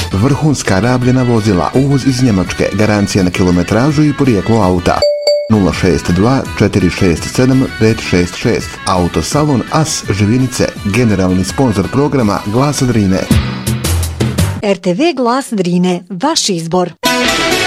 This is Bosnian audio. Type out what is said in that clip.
vrhunska rabljena vozila, uvoz iz Njemačke, garancija na kilometražu i porijeklo auta. 062 467 566. Autosalon As Živinice, generalni sponzor programa Glas Drine. RTV Glas Drine, vaš izbor.